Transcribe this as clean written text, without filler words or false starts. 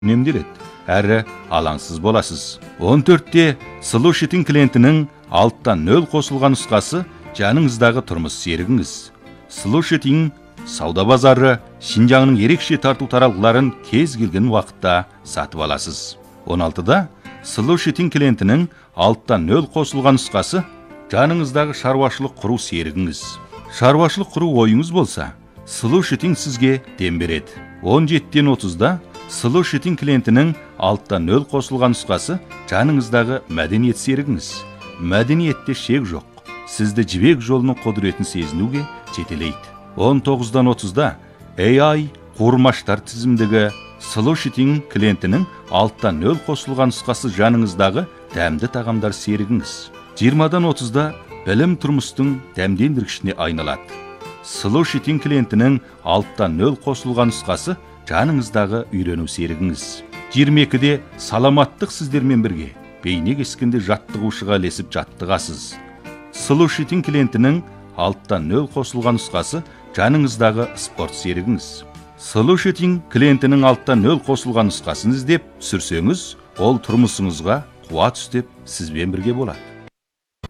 үнемделет, әрі алаңсыз боласыз. 14-те Слушатель клиентінің алттан 0 қосылған нұсқасы жаныңыздағы тұрмыс серігіңіз. Слушатель сауда базары Шинжаңның ерекше тарту таралғыларын кез келген уақытта сатып аласыз. 16-да Слушатель клиентінің алттан 0 қосылған нұсқасы жаныңыздағы шаруашылық құру серігіңіз. Шаруашылық құру ойыңыз болса, Слушатель сізге дем береді. 17-тен 30-да Слушатель клиентінің алттан 0 қосылған нұсқасы жаныңыздағы мәдениет серігіңіз. Мәдениетте шек жоқ. Сізді жібек жолының құдіретін сезінуге жетелейді. 19-дан 30-да AI қуырмаштар тізімдегі Слушатель клиентінің алттан 0 қосылған нұсқасы жаныңыздағы дәмді тағамдар серігіңіз. 20-дан 30-да білім тұрмыстың дәмдендіргішіне айналады. Слушатель клиентінің алттан 0 қосылған нұсқасы жаныңыздағы үйрену серігіңіз. 22-де саламаттық сіздермен бірге бейне кескенде жаттығушыға ілесіп жаттығасыз. Слушатель клиентінің алттан 0 қосылған нұсқасы жаныңыздағы спорт серігіңіз. Слушатель клиентінің алттан 0 қосылған нұсқасын іздеп сүрсеңіз, ол тұрмысыңызға қуат үстеп сізбен бірге болады.